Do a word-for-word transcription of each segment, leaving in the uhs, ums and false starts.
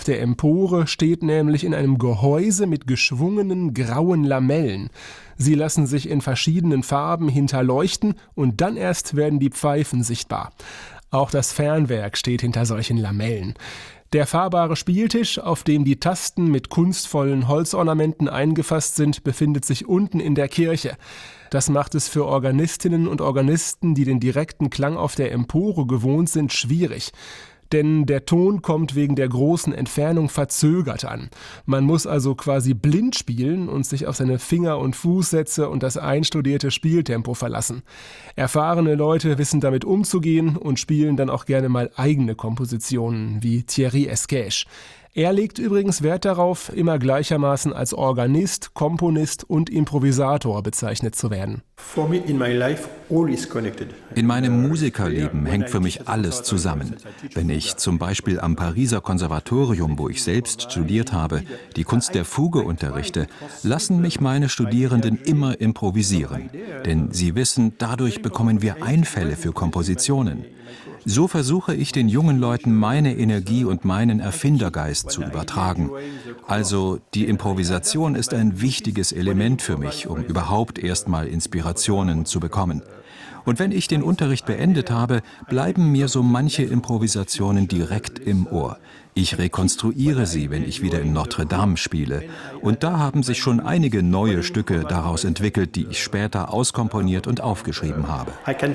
der Empore steht nämlich in einem Gehäuse mit geschwungenen grauen Lamellen. Sie lassen sich in verschiedenen Farben hinterleuchten und dann erst werden die Pfeifen sichtbar. Auch das Fernwerk steht hinter solchen Lamellen. Der fahrbare Spieltisch, auf dem die Tasten mit kunstvollen Holzornamenten eingefasst sind, befindet sich unten in der Kirche. Das macht es für Organistinnen und Organisten, die den direkten Klang auf der Empore gewohnt sind, schwierig. Denn der Ton kommt wegen der großen Entfernung verzögert an. Man muss also quasi blind spielen und sich auf seine Finger- und Fußsätze und das einstudierte Spieltempo verlassen. Erfahrene Leute wissen damit umzugehen und spielen dann auch gerne mal eigene Kompositionen, wie Thierry Esquèche. Er legt übrigens Wert darauf, immer gleichermaßen als Organist, Komponist und Improvisator bezeichnet zu werden. In meinem Musikerleben hängt für mich alles zusammen. Wenn ich zum Beispiel am Pariser Konservatorium, wo ich selbst studiert habe, die Kunst der Fuge unterrichte, lassen mich meine Studierenden immer improvisieren. Denn sie wissen, dadurch bekommen wir Einfälle für Kompositionen. So versuche ich den jungen Leuten meine Energie und meinen Erfindergeist zu übertragen. Also die Improvisation ist ein wichtiges Element für mich, um überhaupt erstmal Inspirationen zu bekommen. Und wenn ich den Unterricht beendet habe, bleiben mir so manche Improvisationen direkt im Ohr. Ich rekonstruiere sie, wenn ich wieder in Notre Dame spiele. Und da haben sich schon einige neue Stücke daraus entwickelt, die ich später auskomponiert und aufgeschrieben habe.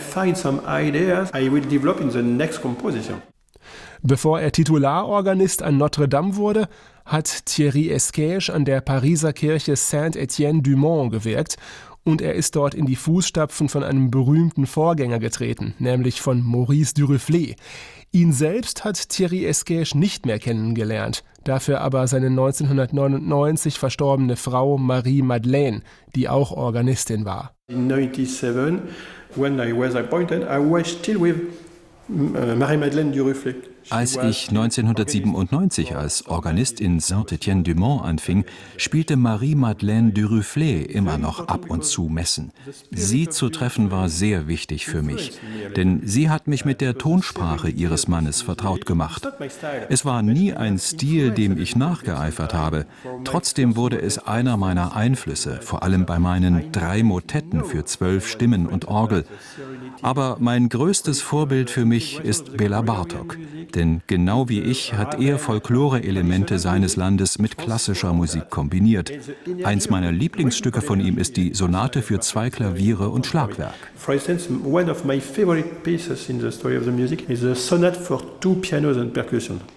Bevor er Titularorganist an Notre Dame wurde, hat Thierry Esquèche an der Pariser Kirche Saint-Étienne-du-Mont gewirkt. Und er ist dort in die Fußstapfen von einem berühmten Vorgänger getreten, nämlich von Maurice Duruflé. Ihn selbst hat Thierry Esquèche nicht mehr kennengelernt, dafür aber seine neunzehnhundertneunundneunzig verstorbene Frau Marie Madeleine, die auch Organistin war. In neunundneunzig, when I was appointed, I was still with Marie Madeleine Duruflé. Als ich neunzehnhundertsiebenundneunzig als Organist in Saint-Étienne-du-Mont anfing, spielte Marie-Madeleine Duruflé immer noch ab und zu Messen. Sie zu treffen war sehr wichtig für mich, denn sie hat mich mit der Tonsprache ihres Mannes vertraut gemacht. Es war nie ein Stil, dem ich nachgeeifert habe. Trotzdem wurde es einer meiner Einflüsse, vor allem bei meinen drei Motetten für zwölf Stimmen und Orgel. Aber mein größtes Vorbild für mich ist Béla Bartók. Denn genau wie ich hat er Folklore-Elemente seines Landes mit klassischer Musik kombiniert. Eins meiner Lieblingsstücke von ihm ist die Sonate für zwei Klaviere und Schlagwerk. For instance, one of my favorite pieces in the story of the music is the sonate for two pianos and percussion.